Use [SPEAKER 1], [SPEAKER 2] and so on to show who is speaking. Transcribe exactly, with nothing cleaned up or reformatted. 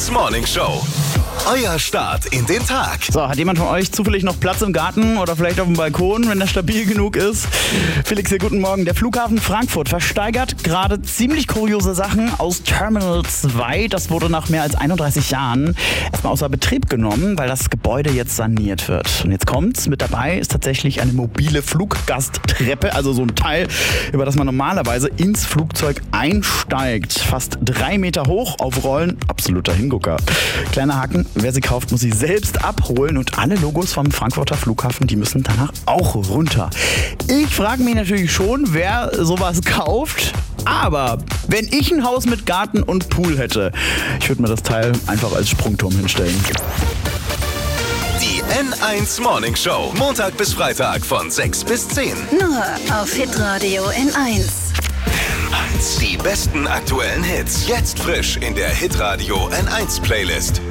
[SPEAKER 1] eins Morning Show. Euer Start in den Tag.
[SPEAKER 2] So, hat jemand von euch zufällig noch Platz im Garten oder vielleicht auf dem Balkon, wenn der stabil genug ist? Felix hier, guten Morgen. Der Flughafen Frankfurt versteigert gerade ziemlich kuriose Sachen aus Terminal zwei. Das wurde nach mehr als einunddreißig Jahren erstmal außer Betrieb genommen, weil das Gebäude jetzt saniert wird. Und jetzt kommt's, mit dabei ist tatsächlich eine mobile Fluggasttreppe, also so ein Teil, über das man normalerweise ins Flugzeug einsteigt. Fast drei Meter hoch, auf Rollen, absoluter Hingucker. Kleiner Haken, wer sie kauft, muss sie selbst abholen und alle Logos vom Frankfurter Flughafen, die müssen danach auch runter. Ich frage mich natürlich schon, wer sowas kauft. Aber wenn ich ein Haus mit Garten und Pool hätte, ich würde mir das Teil einfach als Sprungturm hinstellen.
[SPEAKER 1] Die N eins Morning Show. Montag bis Freitag von sechs bis zehn.
[SPEAKER 3] Nur auf Hitradio N eins.
[SPEAKER 1] N eins. Die besten aktuellen Hits. Jetzt frisch in der Hitradio N eins Playlist.